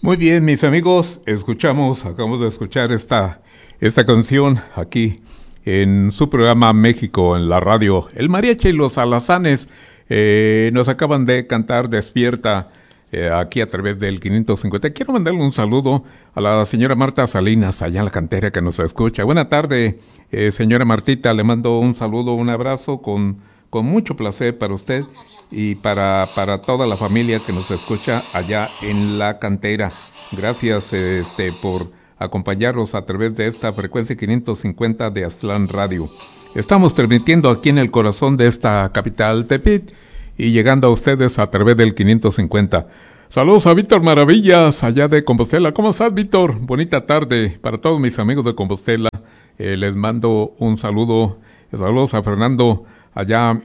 Muy bien, mis amigos, acabamos de escuchar esta canción aquí en su programa México en la radio. El mariachi y los alazanes nos acaban de cantar Despierta aquí a través del 550. Quiero mandarle un saludo a la señora Marta Salinas, allá en la cantera, que nos escucha. Buena tarde, señora Martita, le mando un saludo, un abrazo con mucho placer para usted y para toda la familia que nos escucha allá en la cantera. Gracias por acompañarnos a través de esta frecuencia 550 de Aztlán Radio. Estamos transmitiendo aquí en el corazón de esta capital, Tepit, y llegando a ustedes a través del 550. Saludos a Víctor Maravillas, allá de Compostela. ¿Cómo estás, Víctor? Bonita tarde para todos mis amigos de Compostela. Les mando un saludo. Saludos a Fernando, allá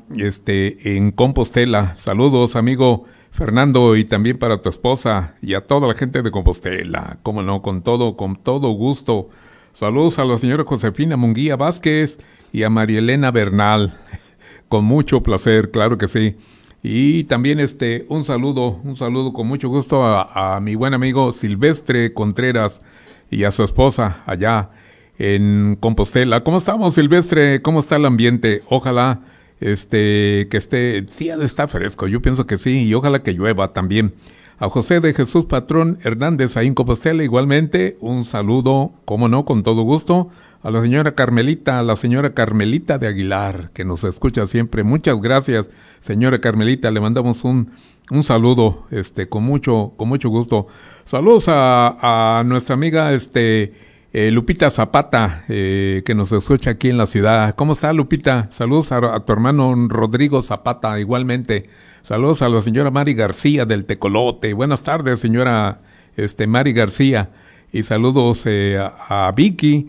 en Compostela. Saludos, amigo Fernando, y también para tu esposa y a toda la gente de Compostela. Cómo no, con todo gusto. Saludos a la señora Josefina Munguía Vázquez y a María Elena Bernal. Con mucho placer, claro que sí. Y también un saludo con mucho gusto a mi buen amigo Silvestre Contreras y a su esposa allá en Compostela. ¿Cómo estamos, Silvestre? ¿Cómo está el ambiente? Ojalá que esté, sí ha de estar fresco, yo pienso que sí, y ojalá que llueva también. A José de Jesús Patrón Hernández ahí en Compostela, igualmente, un saludo, cómo no, con todo gusto. A la señora Carmelita de Aguilar, que nos escucha siempre. Muchas gracias, señora Carmelita, le mandamos un saludo, con mucho gusto. Saludos a nuestra amiga, Lupita Zapata, que nos escucha aquí en la ciudad. ¿Cómo está, Lupita? Saludos a tu hermano Rodrigo Zapata, igualmente. Saludos a la señora Mari García del Tecolote. Buenas tardes, señora Mari García. Y saludos a Vicky.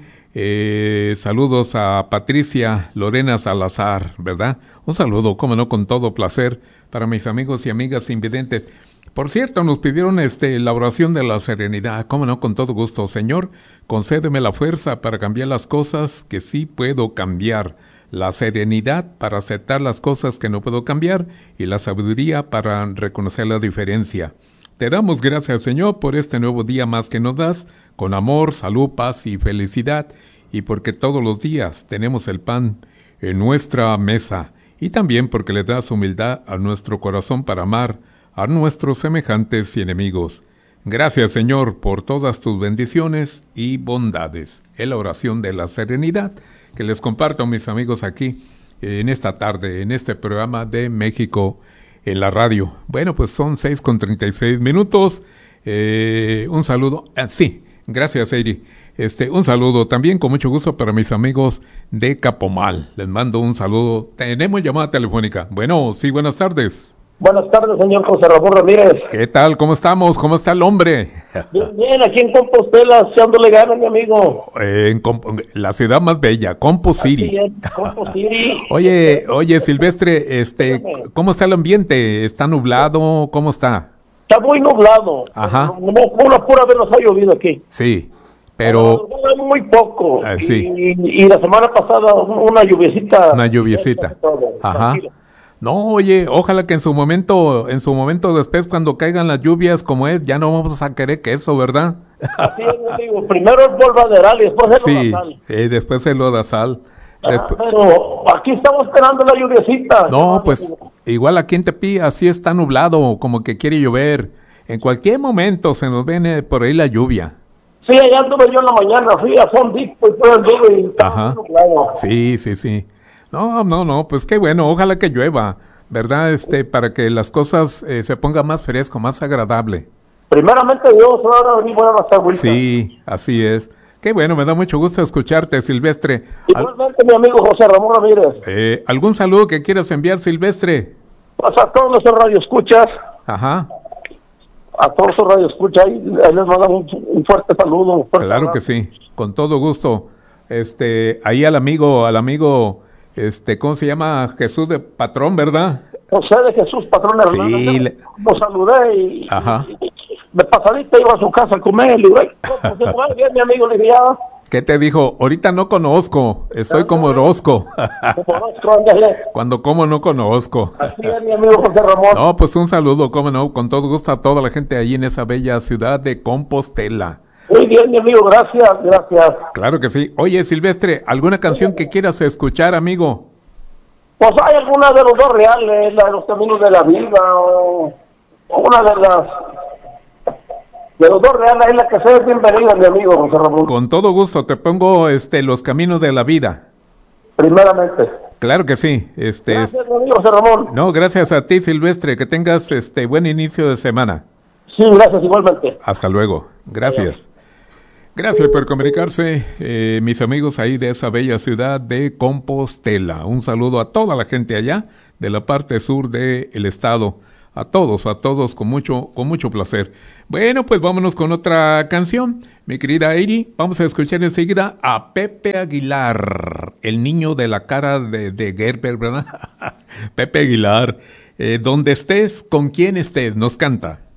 Saludos a Patricia Lorena Salazar, ¿verdad? Un saludo, cómo no, con todo placer para mis amigos y amigas invidentes. Por cierto, nos pidieron la oración de la serenidad, cómo no, con todo gusto. Señor, concédeme la fuerza para cambiar las cosas que sí puedo cambiar, la serenidad para aceptar las cosas que no puedo cambiar y la sabiduría para reconocer la diferencia. Te damos gracias, Señor, por este nuevo día más que nos das, con amor, salud, paz y felicidad, y porque todos los días tenemos el pan en nuestra mesa, y también porque le das humildad a nuestro corazón para amar a nuestros semejantes y enemigos. Gracias, Señor, por todas tus bendiciones y bondades. Es la oración de la serenidad que les comparto a mis amigos aquí en esta tarde, en este programa de México en la radio. Bueno, pues son 6:36. Un saludo. Sí, gracias, Eiri. Un saludo también con mucho gusto para mis amigos de Capomal. Les mando un saludo. Tenemos llamada telefónica. Bueno, sí, buenas tardes. Buenas tardes, señor José Ramón Ramírez. ¿Qué tal? ¿Cómo estamos? ¿Cómo está el hombre? Bien, aquí en Compostela, echándole ganas, mi amigo. La ciudad más bella, Compo City. Compo City. Oye, Silvestre, ¿cómo está el ambiente? ¿Está nublado? ¿Cómo está? Está muy nublado. Ajá. Una pura vez nos ha llovido aquí. Sí, pero muy poco. Sí. Y la semana pasada una lluviecita. Ajá. Tranquilo. No, oye, ojalá que en su momento después, cuando caigan las lluvias como es, ya no vamos a querer queso, ¿verdad? Así es, digo, primero el polvaderal y después el lodazal. Sí, después el lodazal. Pero aquí estamos esperando la lluviecita. No, pues igual aquí en Tepi así está nublado, como que quiere llover. En cualquier momento se nos viene por ahí la lluvia. Sí, allá anduve yo en la mañana, fui a Fondipo y todo el día y estaba nublado. Sí. No, pues qué bueno, ojalá que llueva, ¿verdad? Para que las cosas se pongan más fresco, más agradable. Primeramente Dios, ahora venimos a las agüitas. Sí, así es. Qué bueno, me da mucho gusto escucharte, Silvestre. Igualmente, mi amigo José Ramón Ramírez. ¿Algún saludo que quieras enviar, Silvestre? Pues a todos nuestros radioescuchas. Ajá. A todos los radioescuchas, ahí les mandamos un fuerte saludo. Claro que sí, con todo gusto. Ahí al amigo, ¿cómo se llama? Jesús de Patrón, ¿verdad? José de Jesús Patrón Hernández. Sí. Lo saludé y... Ajá. De pasadita iba a su casa a comer. Y bien, mi amigo, le dije, ¿Qué te dijo? Ahorita no conozco, estoy como Orozco. Cuando como no conozco. Así es, mi amigo José Ramón. No, pues un saludo, cómo no, con todo gusto a toda la gente allí en esa bella ciudad de Compostela. Muy bien, mi amigo, gracias. Claro que sí. Oye, Silvestre, ¿alguna canción que quieras escuchar, amigo? Pues hay alguna de los dos reales, la de los caminos de la vida, o una de las... De los dos reales es la que sea bienvenida, mi amigo José Ramón. Con todo gusto, te pongo Los Caminos de la Vida. Primeramente. Claro que sí. Gracias, mi amigo José Ramón. No, gracias a ti, Silvestre, que tengas buen inicio de semana. Sí, gracias, igualmente. Hasta luego. Gracias. Gracias por comunicarse, mis amigos ahí de esa bella ciudad de Compostela. Un saludo a toda la gente allá, de la parte sur del estado. A todos, con mucho placer. Bueno, pues vámonos con otra canción, mi querida Eiri. Vamos a escuchar enseguida a Pepe Aguilar, el niño de la cara de Gerber, ¿verdad? Pepe Aguilar, donde estés, con quien estés, nos canta.